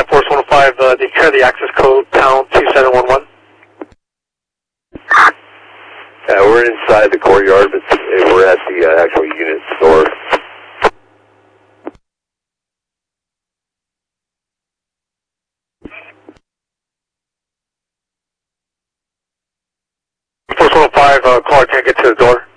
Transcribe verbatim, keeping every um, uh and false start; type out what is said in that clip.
Flight Force one oh five, uh, do you carry the access code pound two seven one one? Yeah, we're inside the courtyard, but we're at the uh, actual unit store. Force one oh five, uh, caller can't get to the door.